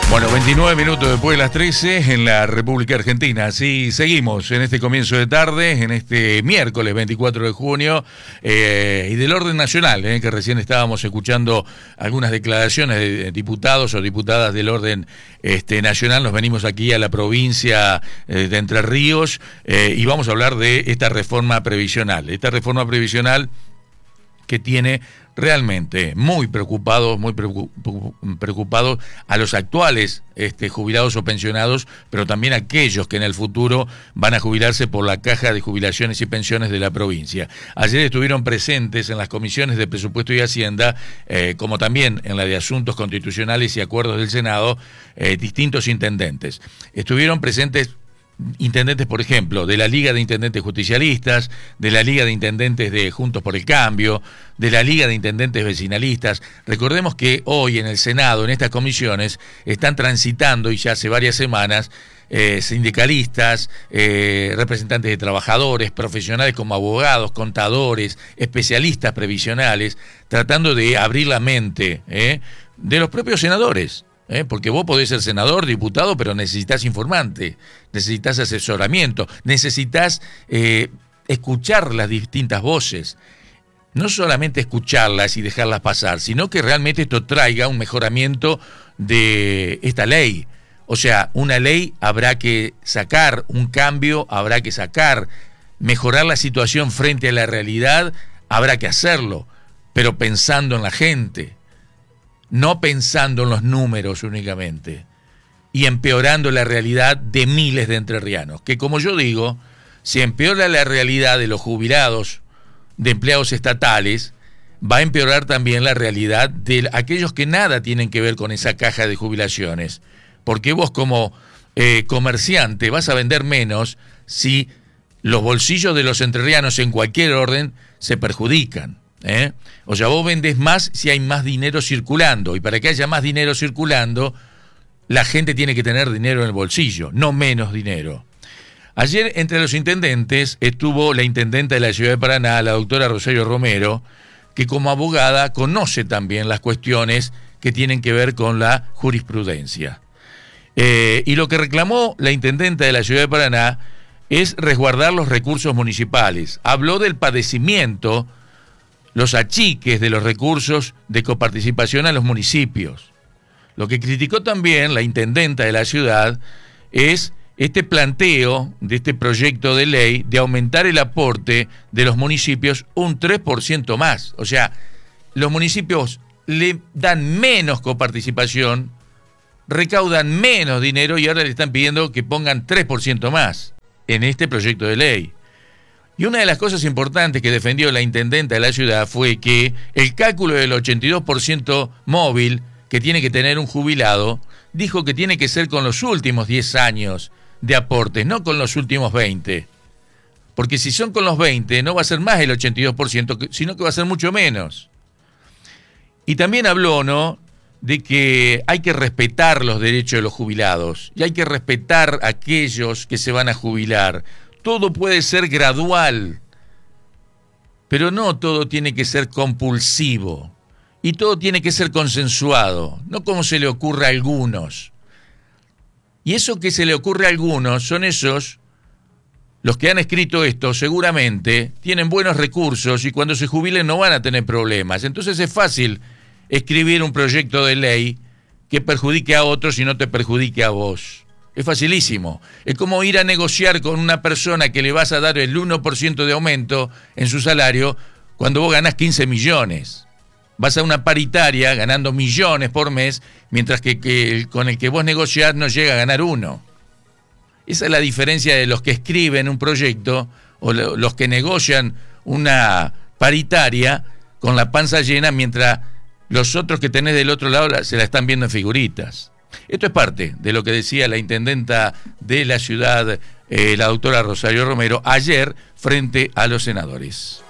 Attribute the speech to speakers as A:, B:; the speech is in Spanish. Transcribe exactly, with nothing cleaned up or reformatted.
A: Bueno, veintinueve minutos después de las trece en la República Argentina. Así seguimos en este comienzo de tarde, en este miércoles veinticuatro de junio, eh, y del orden nacional, eh, que recién estábamos escuchando algunas declaraciones de diputados o diputadas del orden este, nacional. Nos venimos aquí a la provincia eh, de Entre Ríos eh, y vamos a hablar de esta reforma previsional. Esta reforma previsional que tiene realmente muy preocupados, muy preocupados a los actuales este, jubilados o pensionados, pero también a aquellos que en el futuro van a jubilarse por la Caja de Jubilaciones y Pensiones de la provincia. Ayer estuvieron presentes en las comisiones de Presupuesto y Hacienda, eh, como también en la de Asuntos Constitucionales y Acuerdos del Senado, eh, distintos intendentes. Estuvieron presentes intendentes, por ejemplo, de la Liga de Intendentes Justicialistas, de la Liga de Intendentes de Juntos por el Cambio, de la Liga de Intendentes Vecinalistas. Recordemos que hoy en el Senado, en estas comisiones, están transitando, y ya hace varias semanas, eh, sindicalistas, eh, representantes de trabajadores, profesionales como abogados, contadores, especialistas previsionales, tratando de abrir la mente eh, de los propios senadores. ¿Eh? Porque vos podés ser senador, diputado, pero necesitas informante, necesitas asesoramiento, necesitas eh, escuchar las distintas voces. No solamente escucharlas y dejarlas pasar, sino que realmente esto traiga un mejoramiento de esta ley. O sea, una ley habrá que sacar, un cambio habrá que sacar, mejorar la situación frente a la realidad, habrá que hacerlo, pero pensando en la gente. No pensando en los números únicamente y empeorando la realidad de miles de entrerrianos, que como yo digo, si empeora la realidad de los jubilados, de empleados estatales, va a empeorar también la realidad de aquellos que nada tienen que ver con esa caja de jubilaciones, porque vos como eh, comerciante vas a vender menos si los bolsillos de los entrerrianos en cualquier orden se perjudican. ¿Eh? O sea, vos vendés más si hay más dinero circulando, y para que haya más dinero circulando, la gente tiene que tener dinero en el bolsillo, no menos dinero. Ayer entre los intendentes estuvo la intendenta de la ciudad de Paraná, la doctora Rosario Romero, que como abogada conoce también las cuestiones que tienen que ver con la jurisprudencia. Eh, y lo que reclamó la intendenta de la ciudad de Paraná es resguardar los recursos municipales. Habló del padecimiento, los achiques de los recursos de coparticipación a los municipios. Lo que criticó también la intendenta de la ciudad es este planteo de este proyecto de ley de aumentar el aporte de los municipios un tres por ciento más. O sea, los municipios le dan menos coparticipación, recaudan menos dinero y ahora le están pidiendo que pongan tres por ciento más en este proyecto de ley. Y una de las cosas importantes que defendió la intendenta de la ciudad fue que el cálculo del ochenta y dos por ciento móvil que tiene que tener un jubilado, dijo que tiene que ser con los últimos diez años de aportes, no con los últimos veinte. Porque si son con los veinte, no va a ser más el ochenta y dos por ciento, sino que va a ser mucho menos. Y también habló, ¿no?, de que hay que respetar los derechos de los jubilados y hay que respetar a aquellos que se van a jubilar. Todo puede ser gradual, pero no todo tiene que ser compulsivo. Y todo tiene que ser consensuado, no como se le ocurre a algunos. Y eso que se le ocurre a algunos son esos, los que han escrito esto seguramente tienen buenos recursos y cuando se jubilen no van a tener problemas. Entonces es fácil escribir un proyecto de ley que perjudique a otros y no te perjudique a vos. Es facilísimo. Es como ir a negociar con una persona que le vas a dar el uno por ciento de aumento en su salario cuando vos ganás quince millones. Vas a una paritaria ganando millones por mes, mientras que, que el, con el que vos negociás no llega a ganar uno. Esa es la diferencia de los que escriben un proyecto o lo, los que negocian una paritaria con la panza llena, mientras los otros que tenés del otro lado se la están viendo en figuritas. Esto es parte de lo que decía la intendenta de la ciudad, eh, la doctora Rosario Romero, ayer frente a los senadores.